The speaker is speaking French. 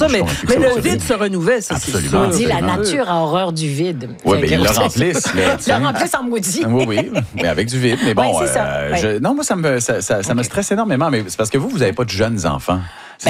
ça, mais le vide se renouvelle, ça, c'est sûr. On dit la nature a horreur du vide. Oui, mais ils le remplissent. Ils le remplissent en maudit. Oui, mais avec du vide. Mais bon, c'est ça. non, moi, ça me stresse énormément, mais c'est parce que vous n'avez pas de jeunes enfants.